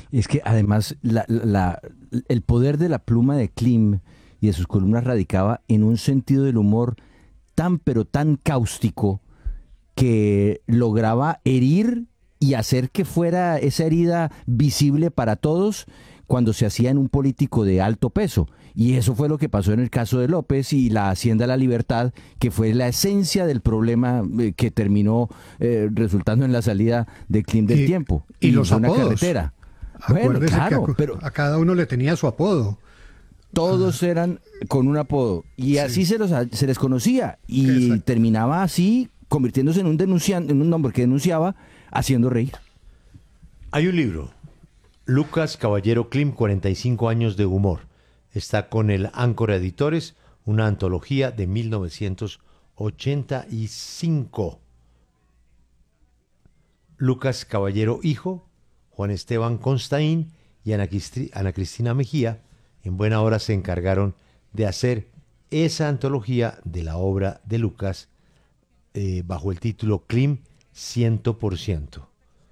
Es que además el poder de la pluma de Klim y de sus columnas radicaba en un sentido del humor tan pero tan cáustico que lograba herir y hacer que fuera esa herida visible para todos cuando se hacía en un político de alto peso. Y eso fue lo que pasó en el caso de López y la Hacienda de la Libertad, que fue la esencia del problema que terminó resultando en la salida de Klim del tiempo. Y los fue una apodos. carretera. Bueno, Acuérdese claro, que pero a cada uno le tenía su apodo. todos eran con un apodo y así se les conocía y Exacto. terminaba así convirtiéndose en un denunciante, en un hombre que denunciaba, haciendo reír. Hay un libro, Lucas Caballero Klim, 45 años de humor. Está con el Áncora Editores, una antología de 1985. Lucas Caballero hijo, Juan Esteban Constaín y Ana Cristina Mejía, en buena hora se encargaron de hacer esa antología de la obra de Lucas bajo el título Klim 100%.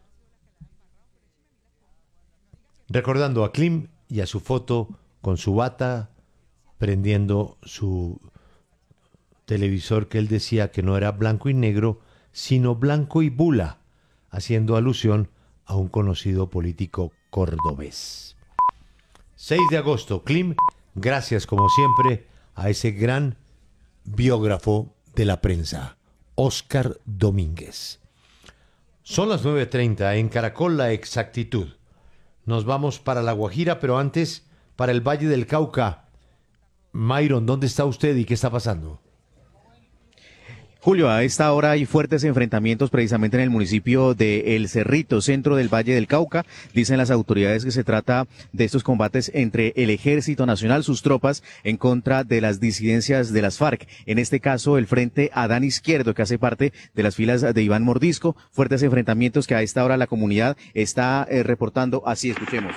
Recordando a Klim y a su foto con su bata, prendiendo su televisor que él decía que no era blanco y negro, sino blanco y bula, haciendo alusión a un conocido político cordobés. 6 de agosto, Klim, gracias como siempre a ese gran biógrafo de la prensa, Óscar Domínguez. Son las 9:30 en Caracol La Exactitud. Nos vamos para La Guajira, pero antes para el Valle del Cauca. Myron, ¿dónde está usted y qué está pasando? Julio, a esta hora hay fuertes enfrentamientos precisamente en el municipio de El Cerrito, centro del Valle del Cauca. Dicen las autoridades que se trata de estos combates entre el Ejército Nacional, sus tropas, en contra de las disidencias de las FARC. En este caso, el Frente Adán Izquierdo, que hace parte de las filas de Iván Mordisco. Fuertes enfrentamientos que a esta hora la comunidad está reportando. Así, escuchemos.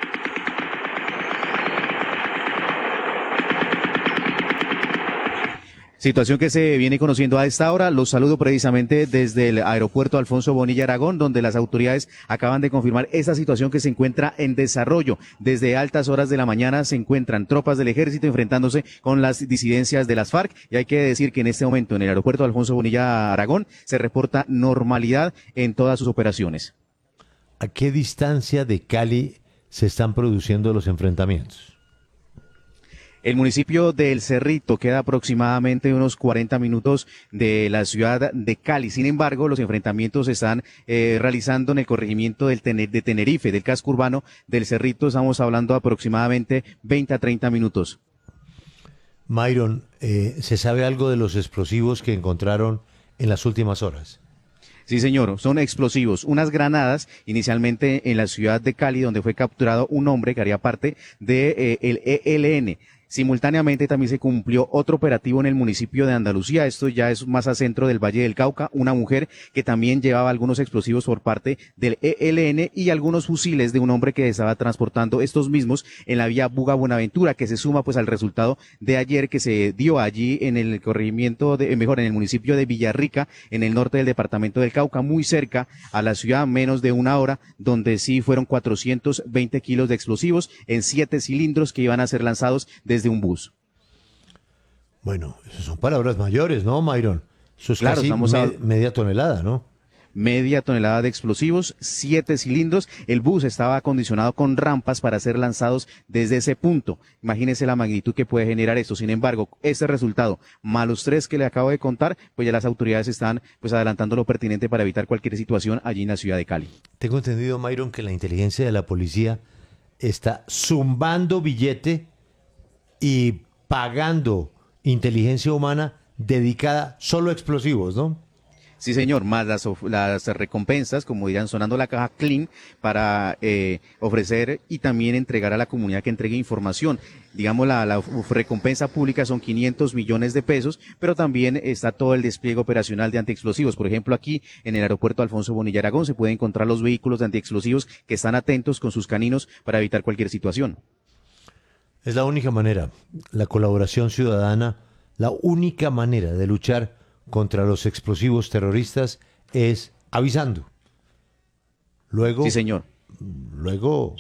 Situación que se viene conociendo a esta hora. Los saludo precisamente desde el aeropuerto Alfonso Bonilla Aragón, donde las autoridades acaban de confirmar esta situación que se encuentra en desarrollo. Desde altas horas de la mañana se encuentran tropas del ejército enfrentándose con las disidencias de las FARC. Y hay que decir que en este momento en el aeropuerto Alfonso Bonilla Aragón se reporta normalidad en todas sus operaciones. ¿A qué distancia de Cali se están produciendo los enfrentamientos? El municipio de El Cerrito queda aproximadamente unos 40 minutos de la ciudad de Cali. Sin embargo, los enfrentamientos se están realizando en el corregimiento de Tenerife, del casco urbano del Cerrito. Estamos hablando aproximadamente 20 a 30 minutos. Myron, ¿se sabe algo de los explosivos que encontraron en las últimas horas? Sí, señor, son explosivos, unas granadas inicialmente en la ciudad de Cali, donde fue capturado un hombre que haría parte de el ELN. Simultáneamente también se cumplió otro operativo en el municipio de Andalucía, esto ya es más a centro del Valle del Cauca, una mujer que también llevaba algunos explosivos por parte del ELN y algunos fusiles de un hombre que estaba transportando estos mismos en la vía Buga-Buenaventura, que se suma pues al resultado de ayer que se dio allí en el corregimiento, en el municipio de Villarrica, en el norte del departamento del Cauca, muy cerca a la ciudad, menos de una hora, donde sí fueron 420 kilos de explosivos en 7 cilindros que iban a ser lanzados desde un bus. Bueno, esas son palabras mayores, ¿no, Myron? Eso es claro, casi media tonelada, ¿no? Media tonelada de explosivos, 7 cilindros. El bus estaba acondicionado con rampas para ser lanzados desde ese punto. Imagínense la magnitud que puede generar esto. Sin embargo, este resultado, más los 3 que le acabo de contar, pues ya las autoridades están pues adelantando lo pertinente para evitar cualquier situación allí en la ciudad de Cali. Tengo entendido, Myron, que la inteligencia de la policía está zumbando billete y pagando inteligencia humana dedicada solo a explosivos, ¿no? Sí, señor, más las recompensas, como dirán, sonando la caja clean para ofrecer y también entregar a la comunidad que entregue información. Digamos, la recompensa pública son 500 millones de pesos, pero también está todo el despliegue operacional de antiexplosivos. Por ejemplo, aquí en el aeropuerto Alfonso Bonilla Aragón se pueden encontrar los vehículos de antiexplosivos que están atentos con sus caninos para evitar cualquier situación. Es la única manera, la colaboración ciudadana, la única manera de luchar contra los explosivos terroristas es avisando. Luego, sí, señor. Luego